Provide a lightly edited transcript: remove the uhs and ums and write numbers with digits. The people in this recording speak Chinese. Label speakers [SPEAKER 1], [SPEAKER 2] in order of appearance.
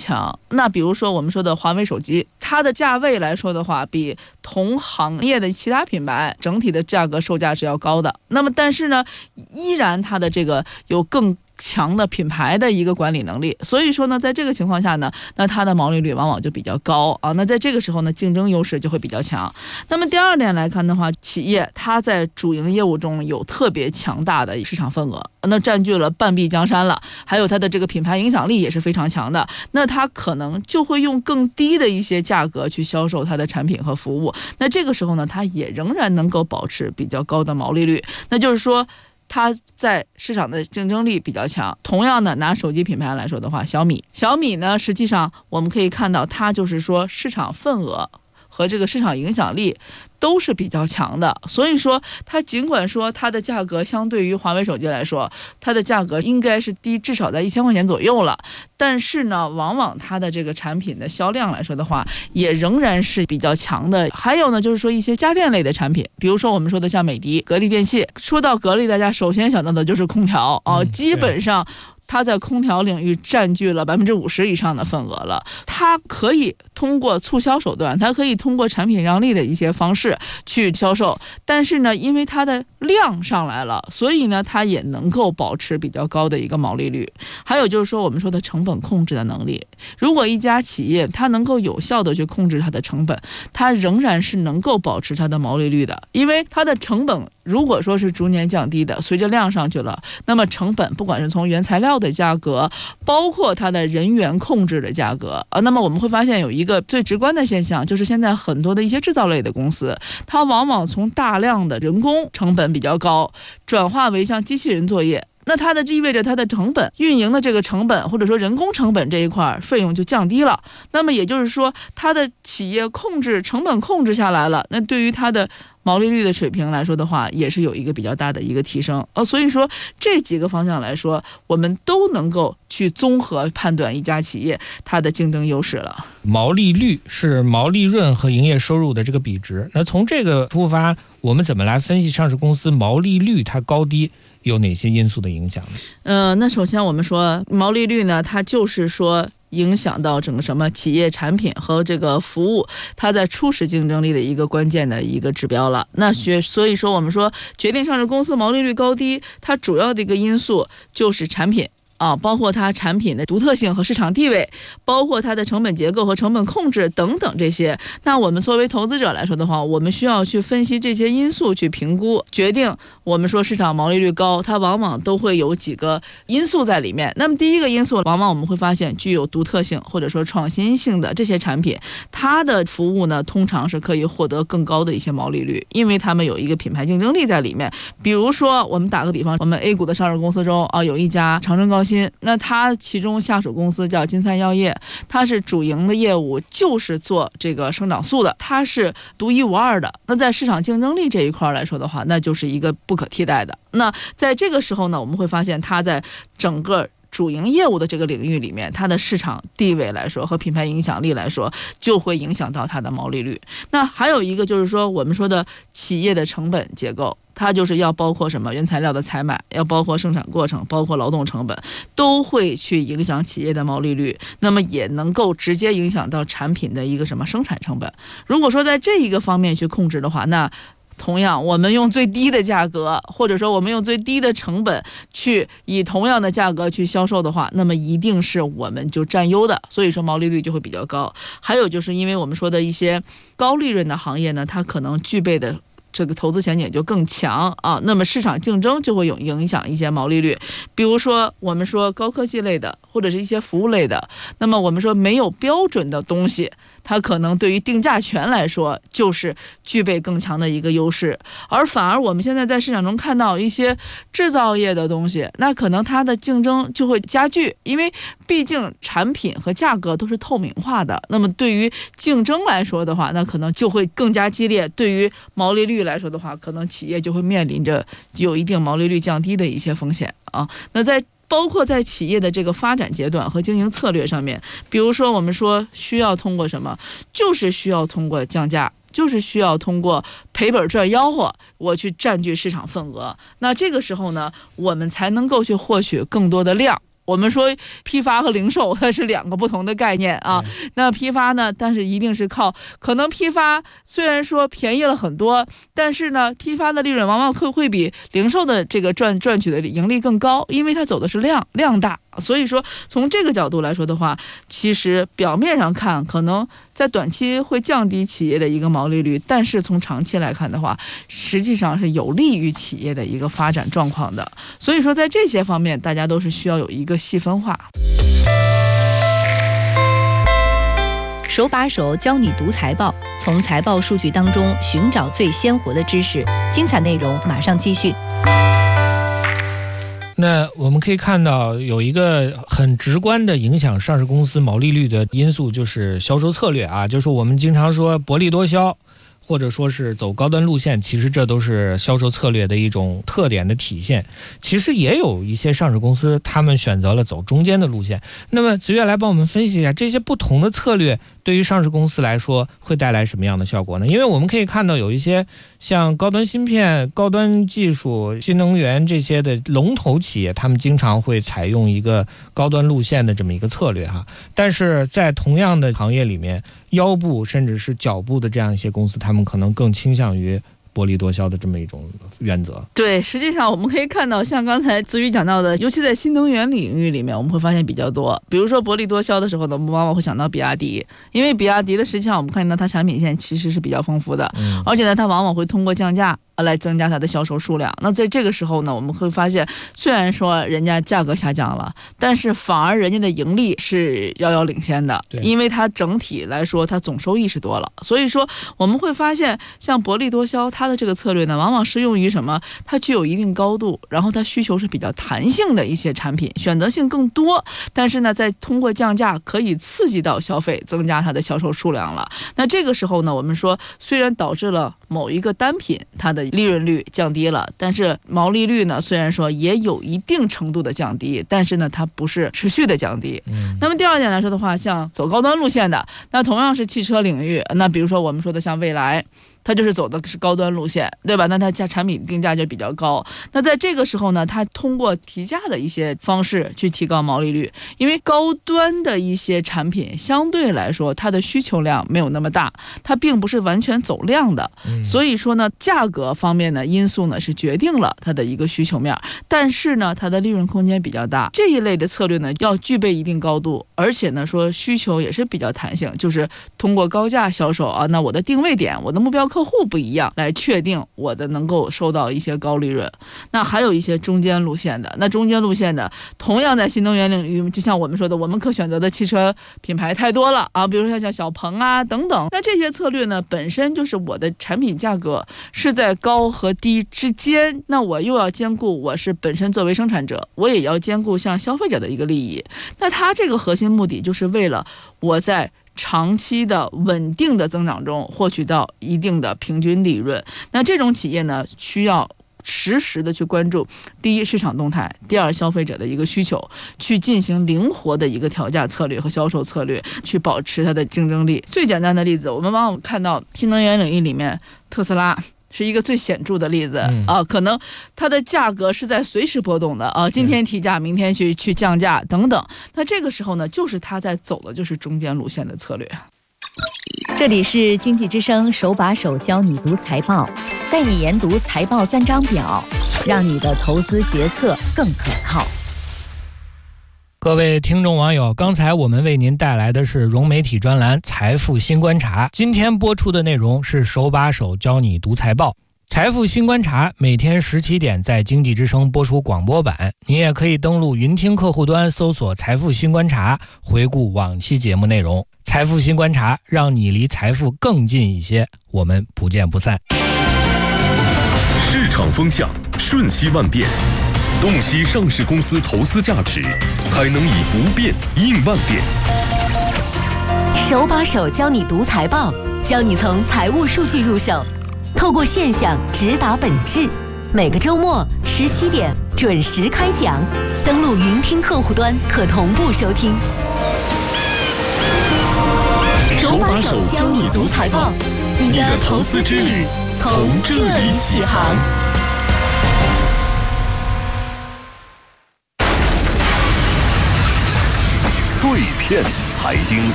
[SPEAKER 1] 强。那比如说我们说的华为手机，它的价位来说的话，比同行业的其他品牌整体的价格售价是要高的。那么但是呢，依然它的这个有更强的品牌的一个管理能力，所以说呢，在这个情况下呢，那它的毛利率往往就比较高啊。那在这个时候呢，竞争优势就会比较强。那么第二点来看的话，企业它在主营业务中有特别强大的市场份额，那占据了半壁江山了，还有它的这个品牌影响力也是非常强的。那它可能就会用更低的一些价格去销售它的产品和服务。那这个时候呢，它也仍然能够保持比较高的毛利率。那就是说，它在市场的竞争力比较强。同样的，拿手机品牌来说的话，小米呢，实际上我们可以看到，它就是说市场份额和这个市场影响力都是比较强的。所以说它尽管说它的价格相对于华为手机来说，它的价格应该是低至少在1000块钱左右了，但是呢，往往它的这个产品的销量来说的话，也仍然是比较强的。还有呢，就是说一些家电类的产品，比如说我们说的像美的、格力电器。说到格力，大家首先想到的就是空调啊，基本上它在空调领域占据了50%以上的份额了。它可以通过促销手段，它可以通过产品让利的一些方式去销售，但是呢，因为它的量上来了，所以呢，它也能够保持比较高的一个毛利率。还有就是说我们说的成本控制的能力，如果一家企业它能够有效的去控制它的成本，它仍然是能够保持它的毛利率的。因为它的成本如果说是逐年降低的，随着量上去了，那么成本不管是从原材料的价格，包括它的人员控制的价格那么我们会发现有一个最直观的现象，就是现在很多的一些制造类的公司，它往往从大量的人工成本比较高，转化为像机器人作业。那它的意味着它的成本运营的这个成本或者说人工成本这一块费用就降低了，那么也就是说它的企业控制成本控制下来了，那对于它的毛利率的水平来说的话，也是有一个比较大的一个提升所以说这几个方向来说，我们都能够去综合判断一家企业它的竞争优势了。
[SPEAKER 2] 毛利率是毛利润和营业收入的这个比值，那从这个出发，我们怎么来分析上市公司毛利率它高低有哪些因素的影响呢？
[SPEAKER 1] 那首先我们说毛利率呢，它就是说影响到整个什么企业产品和这个服务它在初始竞争力的一个关键的一个指标了。那所以说我们说决定上市公司毛利率高低，它主要的一个因素就是产品包括它产品的独特性和市场地位，包括它的成本结构和成本控制等等这些。那我们作为投资者来说的话，我们需要去分析这些因素去评估，决定我们说市场毛利率高，它往往都会有几个因素在里面。那么第一个因素，往往我们会发现具有独特性或者说创新性的这些产品，它的服务呢通常是可以获得更高的一些毛利率，因为他们有一个品牌竞争力在里面。比如说我们打个比方，我们 A 股的上市公司中有一家长春高新，那它其中下属公司叫金灿药业，它是主营的业务就是做这个生长素的，它是独一无二的。那在市场竞争力这一块来说的话，那就是一个不可替代的。那在这个时候呢，我们会发现它在整个主营业务的这个领域里面，它的市场地位来说和品牌影响力来说，就会影响到它的毛利率。那还有一个就是说我们说的企业的成本结构，它就是要包括什么原材料的采买，要包括生产过程，包括劳动成本，都会去影响企业的毛利率，那么也能够直接影响到产品的一个什么生产成本。如果说在这一个方面去控制的话，那同样我们用最低的价格，或者说我们用最低的成本去以同样的价格去销售的话，那么一定是我们就占优的，所以说毛利率就会比较高。还有就是因为我们说的一些高利润的行业呢，它可能具备的这个投资前景就更强那么市场竞争就会有影响一些毛利率。比如说我们说高科技类的或者是一些服务类的，那么我们说没有标准的东西，它可能对于定价权来说就是具备更强的一个优势。而反而我们现在在市场中看到一些制造业的东西，那可能它的竞争就会加剧，因为毕竟产品和价格都是透明化的，那么对于竞争来说的话，那可能就会更加激烈。对于毛利率来说的话，可能企业就会面临着有一定毛利率降低的一些风险那包括在企业的这个发展阶段和经营策略上面，比如说我们说需要通过什么，就是需要通过降价，就是需要通过赔本赚吆喝，我去占据市场份额。那这个时候呢，我们才能够去获取更多的量， 我们说批发和零售它是两个不同的概念啊。那批发呢，但是一定是靠，可能批发虽然说便宜了很多，但是呢，批发的利润往往会比零售的这个赚取的盈利更高，因为它走的是量大。所以说从这个角度来说的话，其实表面上看可能在短期会降低企业的一个毛利率，但是从长期来看的话，实际上是有利于企业的一个发展状况的。所以说在这些方面大家都是需要有一个细分化。
[SPEAKER 3] 手把手教你读财报，从财报数据当中寻找最鲜活的知识。精彩内容马上继续。
[SPEAKER 2] 那我们可以看到有一个很直观的影响上市公司毛利率的因素，就是销售策略啊，就是我们经常说薄利多销，或者说是走高端路线，其实这都是销售策略的一种特点的体现。其实也有一些上市公司他们选择了走中间的路线。那么子越来帮我们分析一下这些不同的策略对于上市公司来说会带来什么样的效果呢？因为我们可以看到有一些像高端芯片、高端技术、新能源这些的龙头企业，他们经常会采用一个高端路线的这么一个策略哈。但是在同样的行业里面，腰部甚至是脚部的这样一些公司，他们可能更倾向于薄利多销的这么一种原则。
[SPEAKER 1] 对，实际上我们可以看到，像刚才子宇讲到的，尤其在新能源领域里面，我们会发现比较多。比如说薄利多销的时候呢，我们往往会想到比亚迪，因为比亚迪的实际上我们看到它产品线其实是比较丰富的，而且呢，它往往会通过降价来增加它的销售数量。那在这个时候呢，我们会发现，虽然说人家价格下降了，但是反而人家的盈利是遥遥领先的，因为它整体来说它总收益是多了。所以说我们会发现，像薄利多销它的这个策略呢，往往适用于什么？它具有一定高度，然后它需求是比较弹性的一些产品，选择性更多，但是呢，再通过降价可以刺激到消费，增加它的销售数量了。那这个时候呢，我们说虽然导致了某一个单品它的利润率降低了，但是毛利率呢，虽然说也有一定程度的降低，但是呢，它不是持续的降低。那么第二点来说的话，像走高端路线的，那同样是汽车领域，那比如说我们说的像蔚来，它就是走的是高端路线，对吧？那它产品定价就比较高。那在这个时候呢，它通过提价的一些方式去提高毛利率，因为高端的一些产品相对来说它的需求量没有那么大，它并不是完全走量的，所以说呢，价格方面的因素呢是决定了它的一个需求面，但是呢，它的利润空间比较大。这一类的策略呢，要具备一定高度，而且呢，说需求也是比较弹性，就是通过高价销售啊，那我的定位点，我的目标客户不一样，来确定我的能够收到一些高利润。那还有一些中间路线的，那中间路线的同样在新能源领域，就像我们说的，我们可选择的汽车品牌太多了啊，比如说像小鹏啊等等。那这些策略呢，本身就是我的产品价格是在高和低之间，那我又要兼顾我是本身作为生产者，我也要兼顾像消费者的一个利益。那它这个核心目的就是为了我在长期的稳定的增长中获取到一定的平均利润。那这种企业呢，需要实时的去关注第一市场动态，第二消费者的一个需求，去进行灵活的一个调价策略和销售策略，去保持它的竞争力。最简单的例子，我们往往看到新能源领域里面，特斯拉是一个最显著的例子啊，可能它的价格是在随时波动的啊，今天提价，明天去降价等等。那这个时候呢，就是它在走的就是中间路线的策略。
[SPEAKER 3] 这里是经济之声手把手教你读财报，带你研读财报3张表，让你的投资决策更可靠。
[SPEAKER 2] 各位听众网友，刚才我们为您带来的是融媒体专栏财富新观察，今天播出的内容是手把手教你读财报。财富新观察每天17点在经济之声播出广播版，你也可以登录云听客户端搜索财富新观察，回顾往期节目内容。财富新观察，让你离财富更近一些，我们不见不散。
[SPEAKER 4] 市场风向瞬息万变，洞悉上市公司投资价值，才能以不变应万变。
[SPEAKER 5] 手把手教你读财报，教你从财务数据入手，透过现象直达本质。每个周末17点准时开讲，登录云听客户端可同步收听。手把手教你读财报，你的投资之旅从这里起航。
[SPEAKER 4] 碎片财经。